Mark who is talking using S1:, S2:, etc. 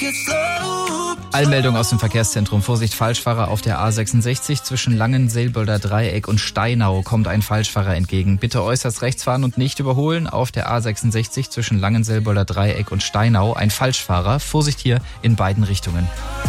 S1: Eilmeldung aus dem Verkehrszentrum. Vorsicht, Falschfahrer auf der A66 zwischen Langenselbolder Dreieck und Steinau kommt ein Falschfahrer entgegen. Bitte äußerst rechts fahren und nicht überholen. Auf der A66 zwischen Langenselbolder Dreieck und Steinau ein Falschfahrer. Vorsicht hier in beiden Richtungen.